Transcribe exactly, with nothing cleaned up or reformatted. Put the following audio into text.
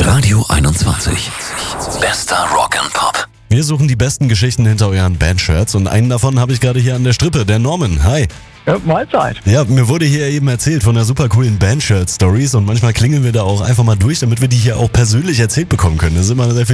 Radio einundzwanzig. Bester Rock and Pop. Wir suchen die besten Geschichten hinter euren Bandshirts und einen davon habe ich gerade hier an der Strippe, der Norman. Hi. Ja, Mahlzeit. Ja, mir wurde hier eben erzählt von der super coolen Bandshirt-Stories und manchmal klingeln wir da auch einfach mal durch, damit wir die hier auch persönlich erzählt bekommen können. Das ist immer sehr viel